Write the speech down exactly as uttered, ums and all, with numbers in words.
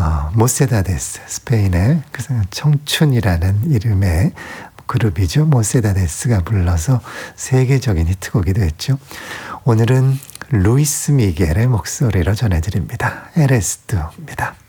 어, 모세다데스, 스페인의 그 청춘이라는 이름의 그룹이죠. 모세다데스가 불러서 세계적인 히트곡이 됐죠. 오늘은 루이스 미겔의 목소리로 전해드립니다. 에레스트입니다.